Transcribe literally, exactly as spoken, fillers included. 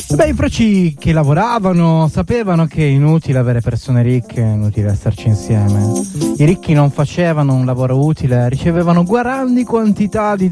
Beh, i proci che lavoravano sapevano che è inutile avere persone ricche, è inutile starci insieme. I ricchi non facevano un lavoro utile, ricevevano grandi quantità di